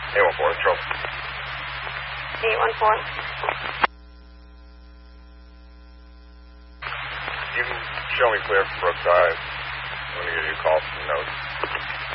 814, control. 814. You can show me clear from Brookside. I'm going to give you a call from notes.